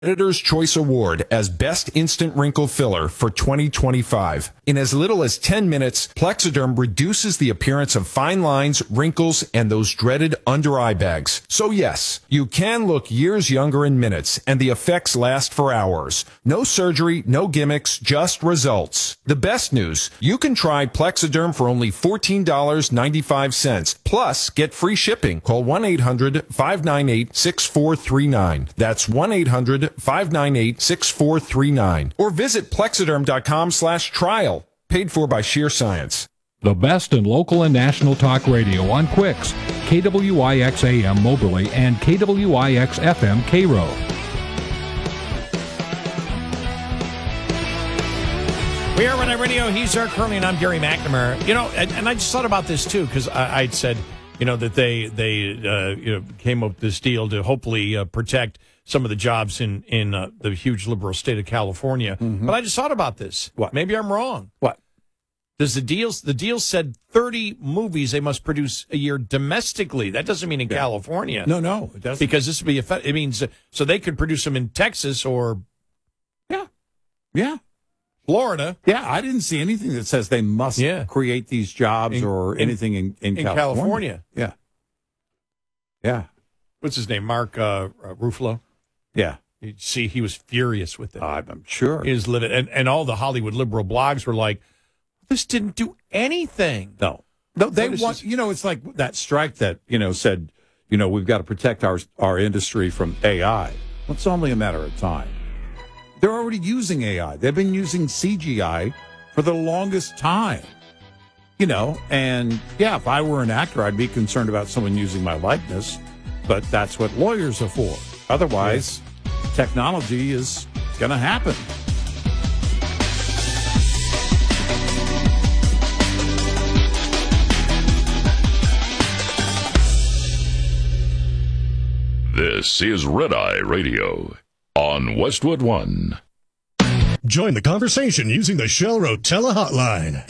Editor's Choice Award as Best Instant Wrinkle Filler for 2025. In as little as 10 minutes, Plexiderm reduces the appearance of fine lines, wrinkles, and those dreaded under-eye bags. So yes, you can look years younger in minutes, and the effects last for hours. No surgery, no gimmicks, just results. The best news, you can try Plexiderm for only $14.95. Plus, get free shipping. Call 1-800-598-6439. That's 1-800-598-6439. Or visit plexiderm.com/trial. Paid for by Sheer Science. The best in local and national talk radio on Quicks, KWIX AM Moberly and KWIX FM Cairo. We are Red Eye Radio. He's Eric Curley, and I'm Gary McNamara. You know, and I just thought about this too because I'd said, you know, that they came up with this deal to hopefully protect some of the jobs in the huge liberal state of California. Mm-hmm. But I just thought about this. What? Maybe I'm wrong. What? Does the deal said 30 movies they must produce a year domestically. That doesn't mean in California. No, it doesn't. Because this would be it means so they could produce them in Texas or Florida. Yeah, I didn't see anything that says they must create these jobs or anything in California. Yeah. Yeah. What's his name? Mark Ruffalo? Yeah. You see, he was furious with it. I'm sure. He was livid. And all the Hollywood liberal blogs were like, this didn't do anything. No, they want, it's like that strike that, said, we've got to protect our industry from AI. Well, it's only a matter of time. They're already using AI. They've been using CGI for the longest time. And if I were an actor, I'd be concerned about someone using my likeness, but that's what lawyers are for. Otherwise, technology is going to happen. This is Red Eye Radio on Westwood One. Join the conversation using the Shell Rotella hotline,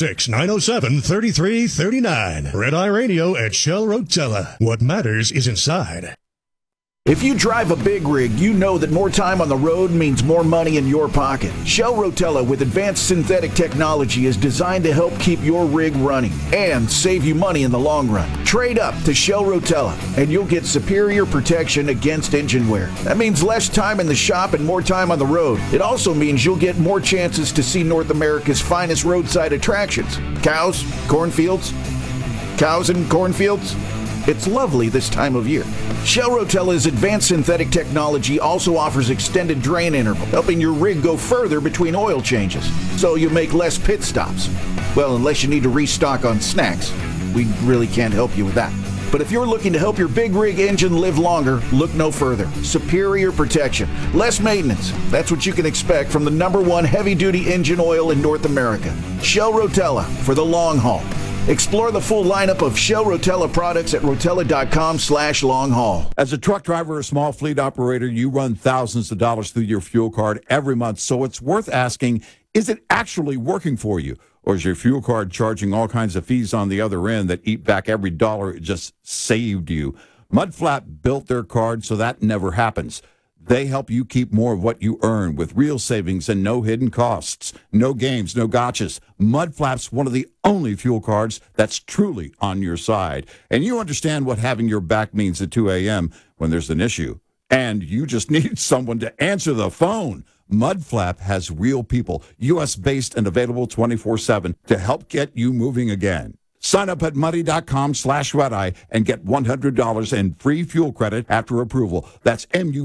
866-907-3339. Red Eye Radio at Shell Rotella. What matters is inside. If you drive a big rig, you know that more time on the road means more money in your pocket. Shell Rotella with advanced synthetic technology is designed to help keep your rig running and save you money in the long run. Trade up to Shell Rotella and you'll get superior protection against engine wear. That means less time in the shop and more time on the road. It also means you'll get more chances to see North America's finest roadside attractions. Cows, cornfields, cows and cornfields. It's lovely this time of year. Shell Rotella's advanced synthetic technology also offers extended drain interval, helping your rig go further between oil changes, so you make less pit stops. Well, unless you need to restock on snacks. We really can't help you with that. But if you're looking to help your big rig engine live longer, look no further. Superior protection, less maintenance. That's what you can expect from the #1 heavy-duty engine oil in North America. Shell Rotella for the long haul. Explore the full lineup of Shell Rotella products at rotella.com/long haul. As a truck driver or small fleet operator, you run thousands of dollars through your fuel card every month, so it's worth asking, is it actually working for you? Or is your fuel card charging all kinds of fees on the other end that eat back every dollar it just saved you? Mudflap built their card so that never happens. They help you keep more of what you earn with real savings and no hidden costs. No games, no gotchas. Mudflap's one of the only fuel cards that's truly on your side. And you understand what having your back means at 2 a.m. when there's an issue. And you just need someone to answer the phone. Mudflap has real people, U.S.-based and available 24/7 to help get you moving again. Sign up at muddy.com/redeye and get $100 in free fuel credit after approval. That's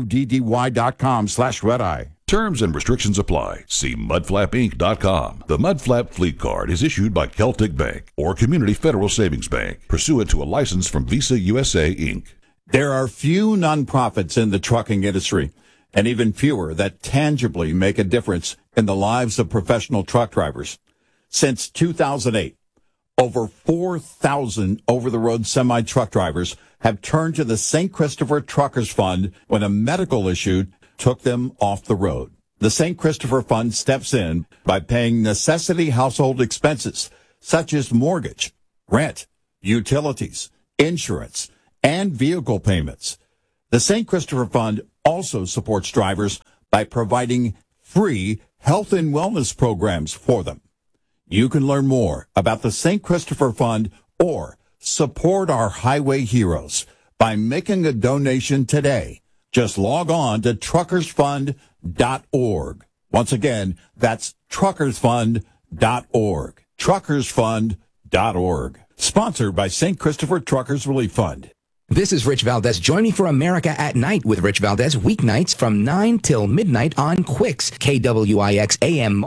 MUDDY.com/redeye. Terms and restrictions apply. See mudflapinc.com. The Mudflap Fleet Card is issued by Celtic Bank or Community Federal Savings Bank, pursuant to a license from Visa USA, Inc. There are few nonprofits in the trucking industry, and even fewer that tangibly make a difference in the lives of professional truck drivers. Since 2008, over 4,000 over-the-road semi-truck drivers have turned to the St. Christopher Truckers Fund when a medical issue took them off the road. The St. Christopher Fund steps in by paying necessity household expenses such as mortgage, rent, utilities, insurance, and vehicle payments. The St. Christopher Fund also supports drivers by providing free health and wellness programs for them. You can learn more about the St. Christopher Fund or support our highway heroes by making a donation today. Just log on to truckersfund.org. Once again, that's truckersfund.org. Truckersfund.org. Sponsored by St. Christopher Truckers Relief Fund. This is Rich Valdez. Join me for America at Night with Rich Valdez, weeknights from 9 till midnight on Quicks, KWIX AM.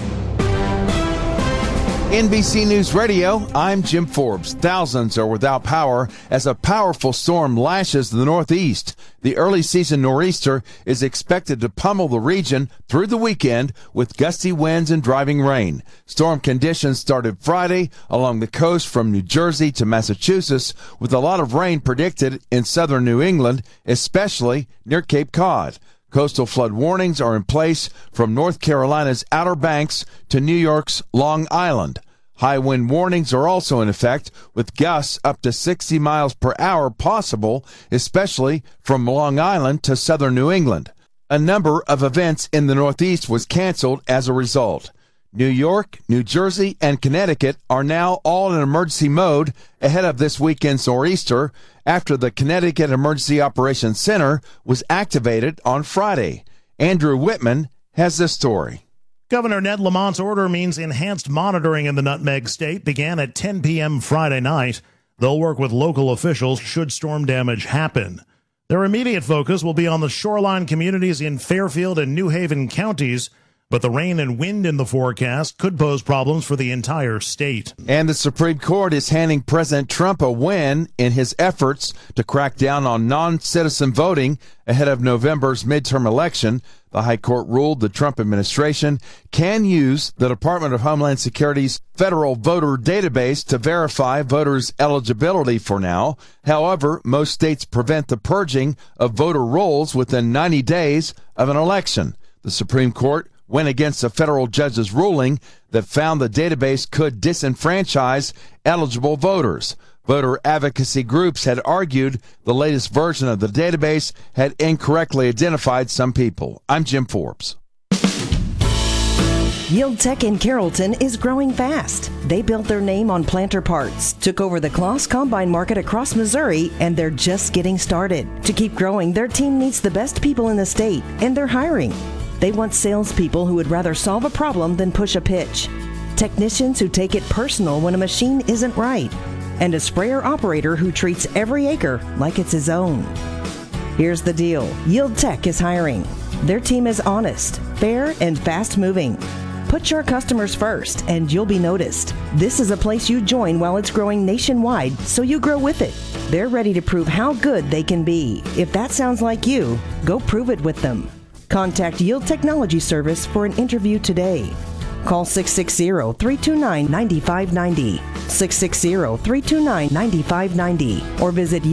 NBC News Radio, I'm Jim Forbes. Thousands are without power as a powerful storm lashes the Northeast. The early season nor'easter is expected to pummel the region through the weekend with gusty winds and driving rain. Storm conditions started Friday along the coast from New Jersey to Massachusetts, with a lot of rain predicted in southern New England, especially near Cape Cod. Coastal flood warnings are in place from North Carolina's Outer Banks to New York's Long Island. High wind warnings are also in effect, with gusts up to 60 miles per hour possible, especially from Long Island to southern New England. A number of events in the Northeast was canceled as a result. New York, New Jersey, and Connecticut are now all in emergency mode ahead of this weekend's nor'easter after the Connecticut Emergency Operations Center was activated on Friday. Andrew Whitman has this story. Governor Ned Lamont's order means enhanced monitoring in the Nutmeg State began at 10 p.m. Friday night. They'll work with local officials should storm damage happen. Their immediate focus will be on the shoreline communities in Fairfield and New Haven counties, but the rain and wind in the forecast could pose problems for the entire state. And the Supreme Court is handing President Trump a win in his efforts to crack down on non-citizen voting ahead of November's midterm election. The High Court ruled the Trump administration can use the Department of Homeland Security's federal voter database to verify voters' eligibility for now. However, most states prevent the purging of voter rolls within 90 days of an election. The Supreme Court went against a federal judge's ruling that found the database could disenfranchise eligible voters. Voter advocacy groups had argued the latest version of the database had incorrectly identified some people. I'm Jim Forbes. Yield Tech in Carrollton is growing fast. They built their name on planter parts, took over the Kloss Combine market across Missouri, and they're just getting started. To keep growing, their team needs the best people in the state, and they're hiring. They want salespeople who would rather solve a problem than push a pitch, technicians who take it personal when a machine isn't right, and a sprayer operator who treats every acre like it's his own. Here's the deal. Yield Tech is hiring. Their team is honest, fair, and fast-moving. Put your customers first, and you'll be noticed. This is a place you join while it's growing nationwide, so you grow with it. They're ready to prove how good they can be. If that sounds like you, go prove it with them. Contact Yield Technology Service for an interview today. Call 660-329-9590, 660-329-9590, or visit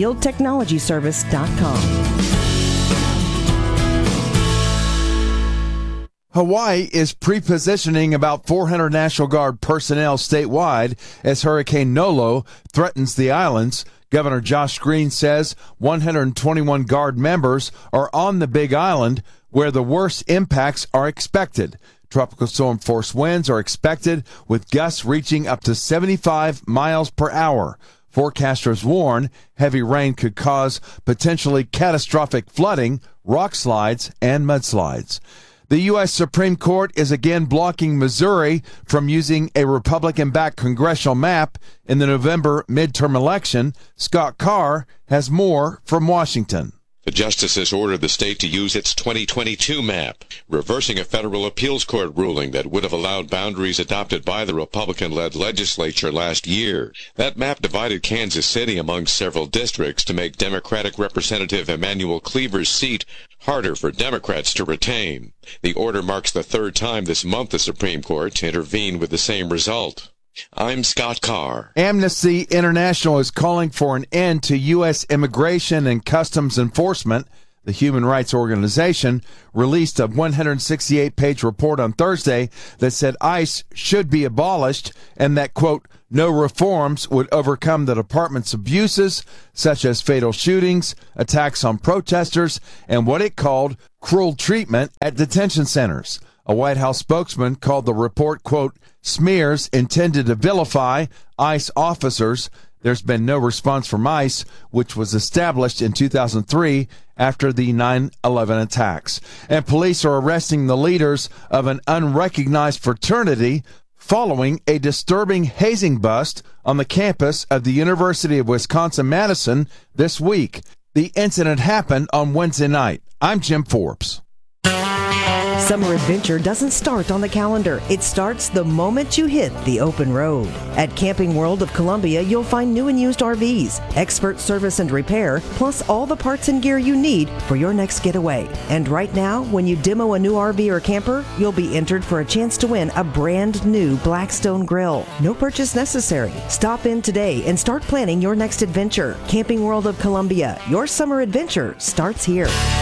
yieldtechnologyservice.com. Hawaii is pre-positioning about 400 National Guard personnel statewide as Hurricane Nolo threatens the islands. Governor Josh Green says 121 Guard members are on the Big Island, where the worst impacts are expected. Tropical storm force winds are expected, with gusts reaching up to 75 miles per hour. Forecasters warn heavy rain could cause potentially catastrophic flooding, rock slides, and mudslides. The U.S. Supreme Court is again blocking Missouri from using a Republican-backed congressional map in the November midterm election. Scott Carr has more from Washington. The justices ordered the state to use its 2022 map, reversing a federal appeals court ruling that would have allowed boundaries adopted by the Republican-led legislature last year. That map divided Kansas City among several districts to make Democratic Representative Emanuel Cleaver's seat harder for Democrats to retain. The order marks the third time this month the Supreme Court intervened with the same result. I'm Scott Carr. Amnesty International is calling for an end to U.S. immigration and customs enforcement. The human rights organization released a 168-page report on Thursday that said ICE should be abolished and that, quote, no reforms would overcome the department's abuses, such as fatal shootings, attacks on protesters, and what it called cruel treatment at detention centers. A White House spokesman called the report, quote, smears intended to vilify ICE officers. There's been no response from ICE, which was established in 2003 after the 9/11 attacks. And police are arresting the leaders of an unrecognized fraternity following a disturbing hazing bust on the campus of the University of Wisconsin-Madison this week. The incident happened on Wednesday night. I'm Jim Forbes. Summer adventure doesn't start on the calendar. It starts the moment you hit the open road. At Camping World of Columbia, you'll find new and used RVs, expert service and repair, plus all the parts and gear you need for your next getaway. And right now, when you demo a new RV or camper, you'll be entered for a chance to win a brand new Blackstone grill. No purchase necessary. Stop in today and start planning your next adventure. Camping World of Columbia, your summer adventure starts here.